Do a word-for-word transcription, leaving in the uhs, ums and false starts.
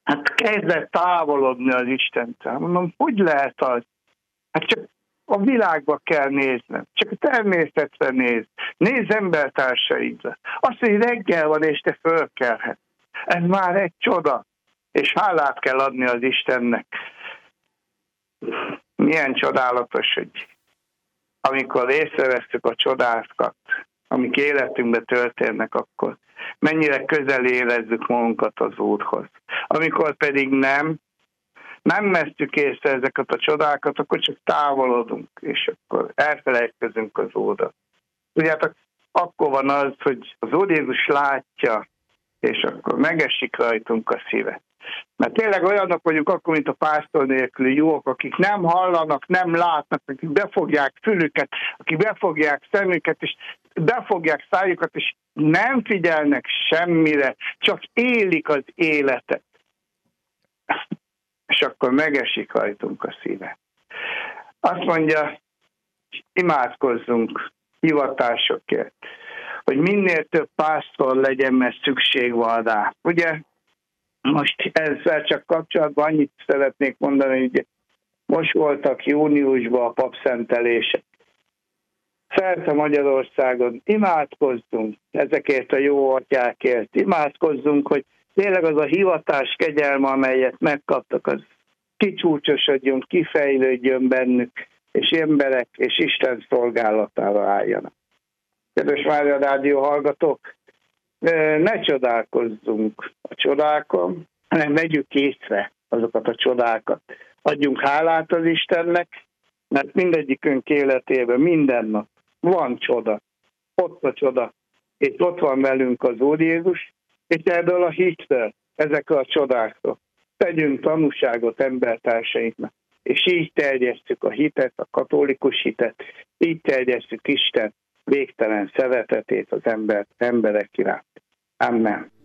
Hát kezdett távolodni az Istentől. Mondom, hogy lehet az? Hát csak a világba kell nézned, csak a természetre nézd, nézz embertársaidra. Azt, hogy reggel van, és te fölkelhetsz. Ez már egy csoda, és hálát kell adni az Istennek. Milyen csodálatos, hogy amikor észrevesztük a csodákat, amik életünkben történnek, akkor mennyire közel érezzük magunkat az Úrhoz. Amikor pedig nem, nem vesztük észre ezeket a csodákat, akkor csak távolodunk, és akkor elfelejtkezünk az Úrra. Tudjátok, akkor van az, hogy az Úr Jézus látja, és akkor megesik rajtunk a szíve. Mert tényleg olyanok vagyunk akkor, mint a pásztor nélküli jók, akik nem hallanak, nem látnak, akik befogják fülüket, akik befogják szemüket, és befogják szájukat, és nem figyelnek semmire, csak élik az életet. És akkor megesik rajtunk a szíve. Azt mondja, imádkozzunk hivatásokért, hogy minél több pásztor legyen, mert szükség van rá. Ugye, most ezzel csak kapcsolatban annyit szeretnék mondani, hogy most voltak júniusban a papszentelések. Szerte Magyarországon imádkozzunk ezekért a jó atyákért, imádkozzunk, hogy tényleg az a hivatás kegyelme, amelyet megkaptak, az kicsúcsosodjon, kifejlődjön bennük, és emberek és Isten szolgálatára álljanak. Kedves Mária Rádió hallgatók, ne csodálkozzunk a csodákon, hanem vegyük észre azokat a csodákat. Adjunk hálát az Istennek, mert mindegyikünk életében minden nap van csoda, ott a csoda, és ott van velünk az Úr Jézus, és ebből a hitről, ezekről a csodákról tegyünk tanúságot embertársainknak, és így terjesztjük a hitet, a katolikus hitet, így terjesztjük Isten végtelen szeretetét az ember, emberek iránt. Amen.